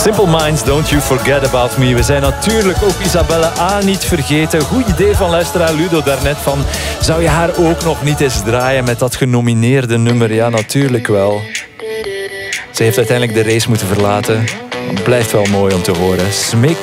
Simple Minds, Don't You Forget About Me. We zijn natuurlijk ook Isabelle A. niet vergeten. Goed idee van luisteraar Ludo daarnet van... Zou je haar ook nog niet eens draaien met dat genomineerde nummer? Ja, natuurlijk wel. Ze heeft uiteindelijk de race moeten verlaten. Het blijft wel mooi om te horen. Smeek